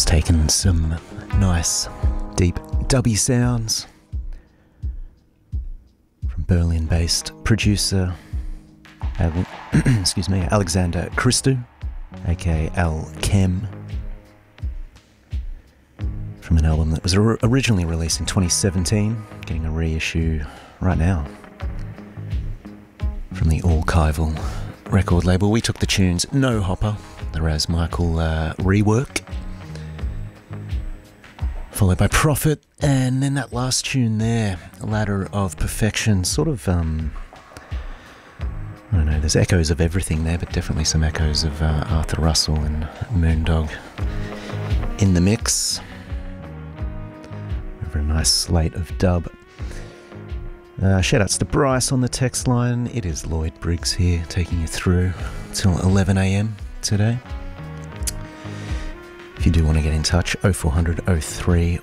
Just taking some nice, deep dubby sounds from Berlin-based producer Alexander Christou, aka Al Chem, from an album that was originally released in 2017, getting a reissue right now from the Archival record label. We took the tunes No Hopper, the Raz Michael rework, followed by Prophet, and then that last tune there, Ladder of Perfection, sort of, I don't know, there's echoes of everything there, but definitely some echoes of Arthur Russell and Moondog in the mix. Over a nice slate of dub. Shout-outs to Bryce on the text line. It is Lloyd Briggs here, taking you through till 11 a.m. today. If you do want to get in touch, 0400 03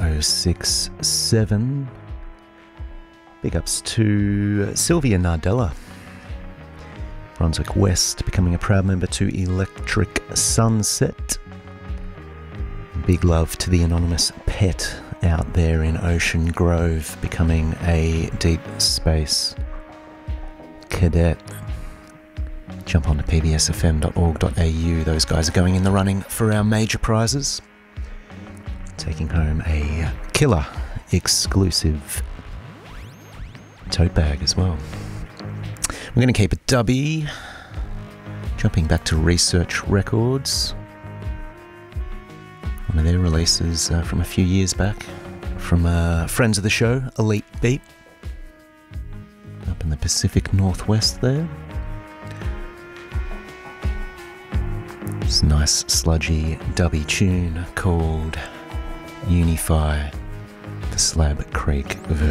1067. Big ups to Sylvia Nardella, Brunswick West, becoming a proud member to Electric Sunset. Big love to the anonymous pet out there in Ocean Grove, becoming a deep space cadet. Jump on to pbsfm.org.au. Those guys are going in the running for our major prizes, taking home a killer exclusive tote bag as well. We're going to keep it dubby, jumping back to Research Records. One of their releases from a few years back, from friends of the show, Elite Beat, up in the Pacific Northwest there. It's a nice sludgy dubby tune called Unify, the Slab Creek version.